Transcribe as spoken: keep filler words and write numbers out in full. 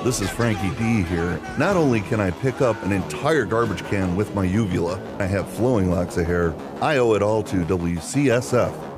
This is Frankie D here. Not only can I pick up an entire garbage can with my uvula, I have flowing locks of hair, I owe it all to W C S F.